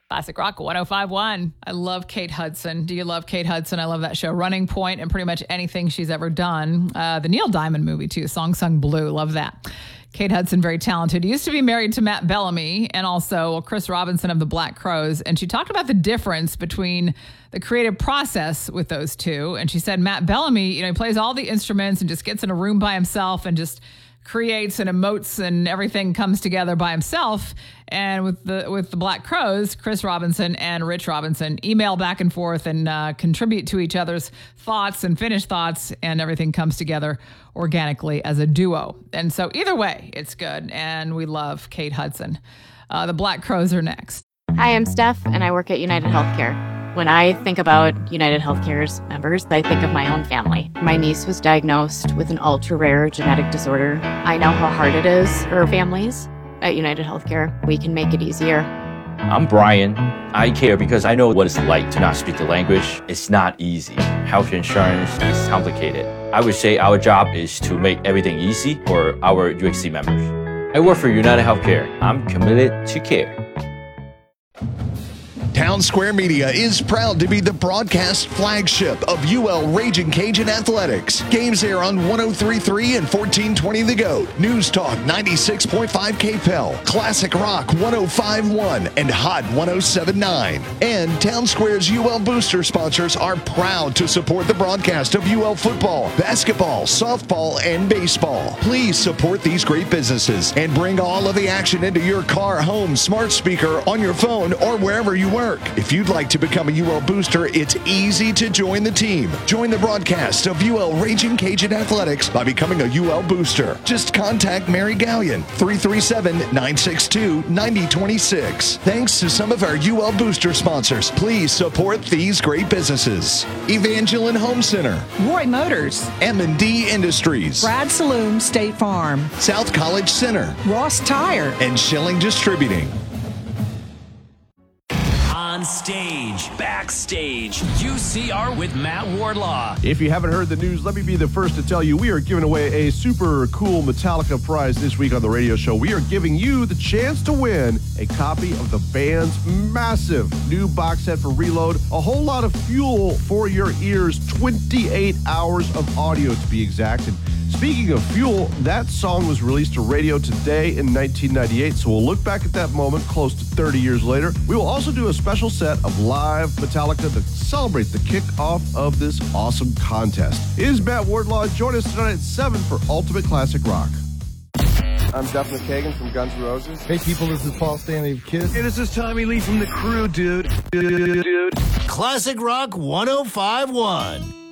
Classic Rock 105.1. I love Kate Hudson. Do you love Kate Hudson? I love that show. Running Point and pretty much anything she's ever done. The Neil Diamond movie, too. Song Sung Blue. Love that. Kate Hudson, very talented. Used to be married to Matt Bellamy and also Chris Robinson of the Black Crowes. And she talked about the difference between the creative process with those two. And she said Matt Bellamy, he plays all the instruments and just gets in a room by himself and just creates and emotes and everything comes together by himself. And with the Black Crowes, Chris Robinson and Rich Robinson email back and forth and contribute to each other's thoughts and finished thoughts, and everything comes together organically as a duo. And so either way, it's good. And we love Kate Hudson. The Black Crowes are next. Hi, I'm Steph, and I work at United Healthcare. When I think about United Healthcare's members, I think of my own family. My niece was diagnosed with an ultra-rare genetic disorder. I know how hard it is for families. At United Healthcare, we can make it easier. I'm Brian. I care because I know what it's like to not speak the language. It's not easy. Health insurance is complicated. I would say our job is to make everything easy for our UHC members. I work for United Healthcare. I'm committed to care. Town Square Media is proud to be the broadcast flagship of UL Raging Cajun Athletics. Games air on 103.3 and 1420 The Goat, News Talk 96.5 KPEL, Classic Rock 105.1, and Hot 107.9. And Town Square's UL Booster sponsors are proud to support the broadcast of UL football, basketball, softball, and baseball. Please support these great businesses and bring all of the action into your car, home, smart speaker, on your phone, or wherever you work. If you'd like to become a UL Booster, it's easy to join the team. Join the broadcast of UL Raging Cajun Athletics by becoming a UL Booster. Just contact Mary Gallion, 337-962-9026. Thanks to some of our UL Booster sponsors, please support these great businesses. Evangeline Home Center, Roy Motors, M&D Industries, Brad Saloon State Farm, South College Center, Ross Tire, and Schilling Distributing. On stage, backstage, UCR with Matt Wardlaw. If you haven't heard the news, let me be the first to tell you we are giving away a super cool Metallica prize this week on the radio show. We are giving you the chance to win a copy of the band's massive new box set for Reload, a whole lot of fuel for your ears, 28 hours of audio to be exact. And speaking of fuel, that song was released to radio today in 1998, so we'll look back at that moment close to 30 years later. We will also do a special set of live Metallica to celebrate the kickoff of this awesome contest. It is Matt Wardlaw. Join us tonight at 7 for Ultimate Classic Rock. I'm Duff McKagan from Guns N' Roses. Hey people, this is Paul Stanley of Kiss. Hey, this is Tommy Lee from The Crew, dude. Classic Rock 105.1.